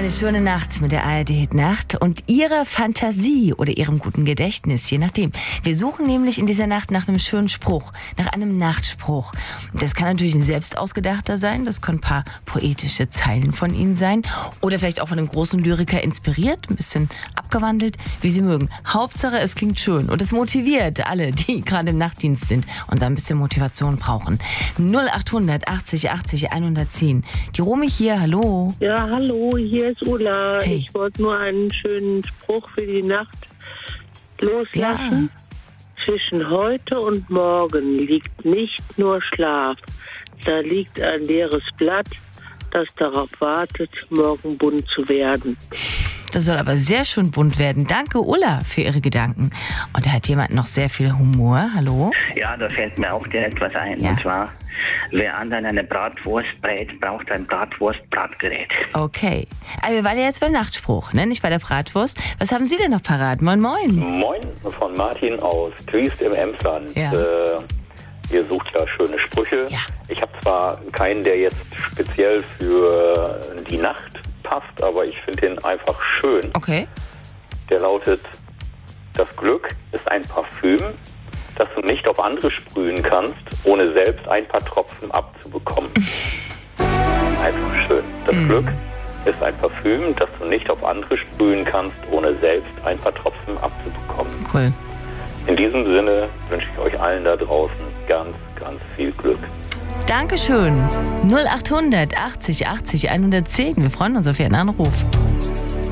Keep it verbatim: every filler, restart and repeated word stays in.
Eine schöne Nacht mit der A R D-Hit-Nacht und Ihrer Fantasie oder Ihrem guten Gedächtnis, je nachdem. Wir suchen nämlich in dieser Nacht nach einem schönen Spruch, nach einem Nachtspruch. Das kann natürlich ein selbst ausgedachter sein, das können ein paar poetische Zeilen von Ihnen sein oder vielleicht auch von einem großen Lyriker inspiriert, ein bisschen abgewandelt, wie Sie mögen. Hauptsache, es klingt schön und es motiviert alle, die gerade im Nachtdienst sind und da ein bisschen Motivation brauchen. null achthundert achtzig achtzig hundertzehn. Die Romy hier, hallo. Ja, hallo, hier ist Ulla. Hey. Ich wollte nur einen schönen Spruch für die Nacht loslassen. Ja. Zwischen heute und morgen liegt nicht nur Schlaf. Da liegt ein leeres Blatt, das darauf wartet, morgen bunt zu werden. Das soll aber sehr schön bunt werden. Danke, Ulla, für Ihre Gedanken. Und da hat jemand noch sehr viel Humor. Hallo? Ja, da fällt mir auch direkt was ein. Ja. Und zwar, wer anderen eine Bratwurst brät, braucht ein Bratwurst-Bratgerät. Okay. Aber wir waren ja jetzt beim Nachtspruch, ne? Nicht bei der Bratwurst. Was haben Sie denn noch parat? Moin, moin. Moin von Martin aus Triest im Emsland. Ja. Äh, ihr sucht ja schöne Sprüche. Ja. Ich habe zwar keinen, der jetzt speziell für die Nacht passt, aber ich finde ihn einfach schön. Okay. Der lautet: Das Glück ist ein Parfüm, das du nicht auf andere sprühen kannst, ohne selbst ein paar Tropfen abzubekommen. Einfach schön. Das Mhm. Glück ist ein Parfüm, das du nicht auf andere sprühen kannst, ohne selbst ein paar Tropfen abzubekommen. Cool. In diesem Sinne wünsche ich euch allen da draußen ganz, ganz viel Glück. Dankeschön. null achthundert achtzig achtzig hundertzehn. Wir freuen uns auf Ihren Anruf.